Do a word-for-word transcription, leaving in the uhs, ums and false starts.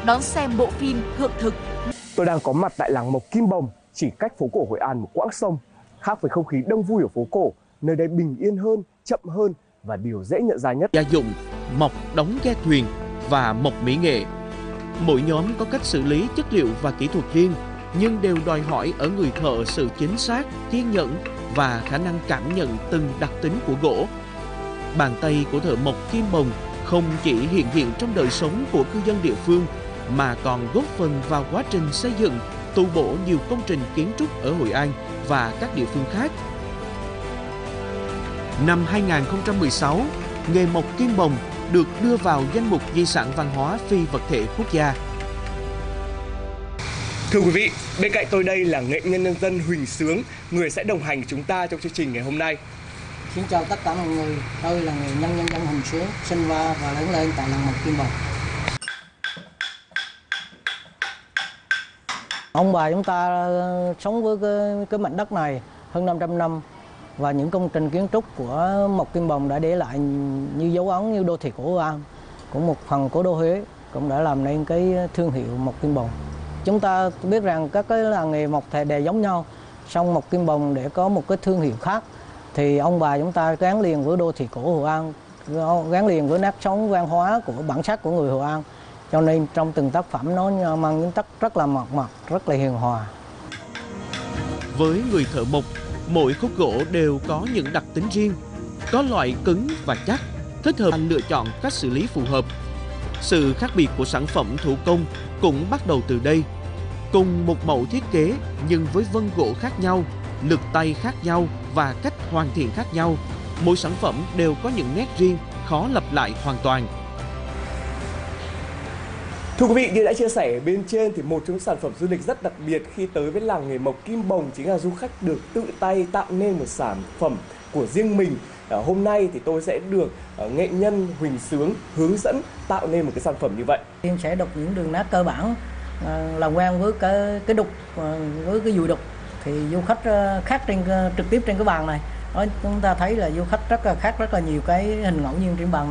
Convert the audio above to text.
đón xem bộ phim Thượng Thực. Tôi đang có mặt tại làng Mộc Kim Bồng, chỉ cách phố cổ Hội An một quãng sông. Khác với không khí đông vui ở phố cổ, nơi đây bình yên hơn, chậm hơn và điều dễ nhận ra nhất. Gia dụng, mộc đóng ghe thuyền và mộc mỹ nghệ. Mỗi nhóm có cách xử lý chất liệu và kỹ thuật riêng, nhưng đều đòi hỏi ở người thợ sự chính xác, kiên nhẫn và khả năng cảm nhận từng đặc tính của gỗ. Bàn tay của thợ mộc Kim Bồng không chỉ hiện diện trong đời sống của cư dân địa phương, mà còn góp phần vào quá trình xây dựng, tu bổ nhiều công trình kiến trúc ở Hội An và các địa phương khác. Năm hai nghìn không trăm mười sáu, nghề mộc Kim Bồng được đưa vào danh mục di sản văn hóa phi vật thể quốc gia. Thưa quý vị, bên cạnh tôi đây là nghệ nhân nhân dân Huỳnh Sướng, người sẽ đồng hành chúng ta trong chương trình ngày hôm nay. Xin chào tất cả mọi người, tôi là nghệ nhân nhân dân Huỳnh Sướng, sinh ra và lớn lên tại làng Mộc Kim Bồng. Ông bà chúng ta sống với cái, cái mảnh đất này hơn năm trăm năm, và những công trình kiến trúc của Mộc Kim Bồng đã để lại như dấu ấn, như đô thị cổ Hội An, cũng một phần cố đô Huế cũng đã làm nên cái thương hiệu Mộc Kim Bồng. Chúng ta biết rằng các cái làng nghề mộc thề đều giống nhau, song Mộc Kim Bồng để có một cái thương hiệu khác thì ông bà chúng ta gắn liền với đô thị cổ Hội An, gắn liền với nét sống văn hóa của bản sắc của người Hội An, cho nên trong từng tác phẩm nó mang những chất rất là mộc mạc, rất là hiền hòa. Với người thợ mộc, mỗi khúc gỗ đều có những đặc tính riêng, có loại cứng và chắc, thích hợp lựa chọn cách xử lý phù hợp. Sự khác biệt của sản phẩm thủ công cũng bắt đầu từ đây. Cùng một mẫu thiết kế nhưng với vân gỗ khác nhau, lực tay khác nhau và cách hoàn thiện khác nhau, mỗi sản phẩm đều có những nét riêng, khó lặp lại hoàn toàn. Thưa quý vị, như đã chia sẻ bên trên thì một trong những sản phẩm du lịch rất đặc biệt khi tới với làng nghề mộc Kim Bồng chính là du khách được tự tay tạo nên một sản phẩm của riêng mình. À, hôm nay thì tôi sẽ được uh, nghệ nhân Huỳnh Sướng hướng dẫn tạo nên một cái sản phẩm như vậy. Em sẽ đục những đường nét cơ bản, uh, làm quen với cái cái đục, uh, với cái dùi đục thì du khách uh, khác trên uh, trực tiếp trên cái bàn này. Đó, chúng ta thấy là du khách rất là khác rất là nhiều cái hình ngẫu nhiên trên bàn.